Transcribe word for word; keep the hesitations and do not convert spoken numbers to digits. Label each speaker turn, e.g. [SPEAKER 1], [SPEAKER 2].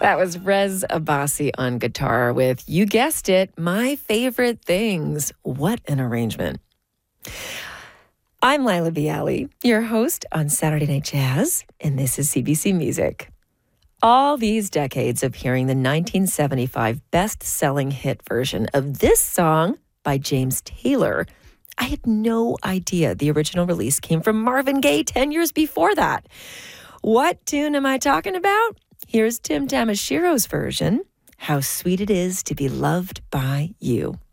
[SPEAKER 1] That was Rez Abbasi on guitar with, you guessed it, My Favorite Things. What an arrangement. I'm Lila Bialy, your host on Saturday Night Jazz, and this is C B C Music. All these decades of hearing the nineteen seventy-five best-selling hit version of this song by James Taylor, I had no idea the original release came from Marvin Gaye ten years before that. What tune am I talking about? Here's Tim Tamashiro's version, How Sweet It Is to Be Loved by You.